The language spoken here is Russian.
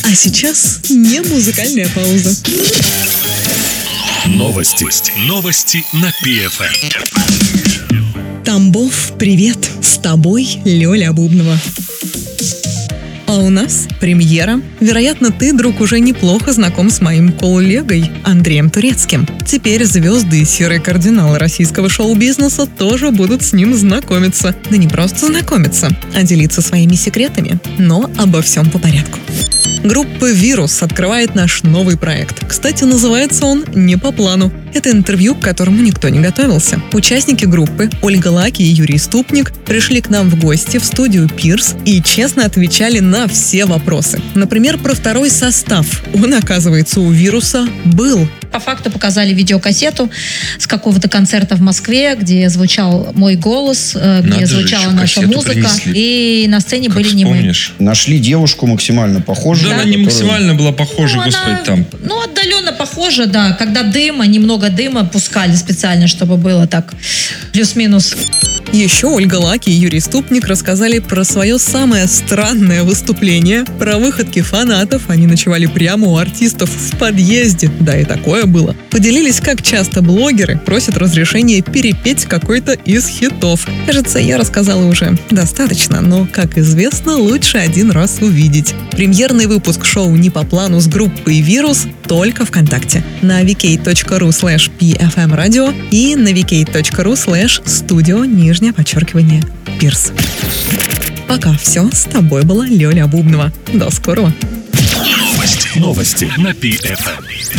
А сейчас не музыкальная пауза. Новости на ПФМ. Тамбов, привет! С тобой Лёля Бубнова. А у нас премьера. Вероятно, ты, друг, уже неплохо знаком с моим коллегой Андреем Турецким. Теперь звезды и серые кардиналы российского шоу-бизнеса тоже будут с ним знакомиться. Да не просто знакомиться, а делиться своими секретами. Но обо всем по порядку. Группа «Вирус» открывает наш новый проект. Кстати, называется он «Не по плану». Это интервью, к которому никто не готовился. Участники группы Ольга Лаки и Юрий Ступник пришли к нам в гости в студию «Пирс» и честно отвечали на все вопросы. Например, про второй состав. Он, оказывается, у «Вируса» был. По факту показали видеокассету с какого-то концерта в Москве, где звучал мой голос, где звучала наша музыка, принесли. И на сцене были немые. Нашли девушку максимально похожую. Да, она не максимально была похожа, господи, там. Ну, отдаленно похожа, да. Когда немного дыма пускали специально, чтобы было так плюс-минус. Еще Ольга Лаки и Юрий Ступник рассказали про свое самое странное выступление, про выходки фанатов. Они ночевали прямо у артистов в подъезде. Да, и такое было. Поделились, как часто блогеры просят разрешения перепеть какой-то из хитов. Кажется, я рассказала уже достаточно, но, как известно, лучше один раз увидеть. Премьерный выпуск шоу «Не по плану» с группой «Вирус» только ВКонтакте. На vk.ru/pfmradio и на vk.ru/studio_Пирс. Пока все. С тобой была Лёля Бубнова. До скорого. Новости на ПФМ.